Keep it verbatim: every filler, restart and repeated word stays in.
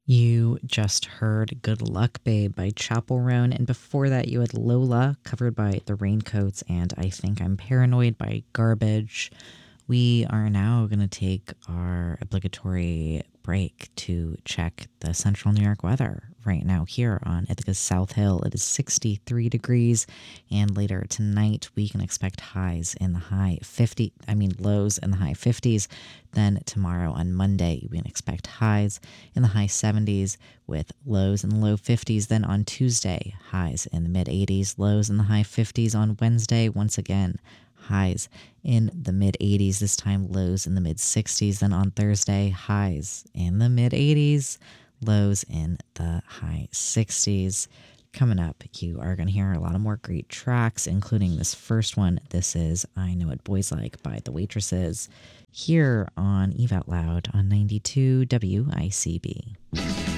You just heard Good Luck Babe by Chapel Roan, and before that you had Lola, covered by The Raincoats, and I Think I'm Paranoid by Garbage. We are now going to take our obligatory break to check the central New York weather. Right now here on Ithaca's South Hill, it is sixty-three degrees, and later tonight we can expect highs in the high fifty, I mean lows in the high fifties. Then tomorrow on Monday we can expect highs in the high seventies with lows in the low fifties. Then on Tuesday, highs in the mid eighties, lows in the high fifties. On Wednesday, once again, highs in the mid eighties, this time lows in the mid sixties. Then on Thursday, highs in the mid eighties, lows in the high sixties. Coming up, you are going to hear a lot of more great tracks, including this first one. This is I Know What Boys Like by The Waitresses, here on Eve Out Loud on ninety-two W I C B.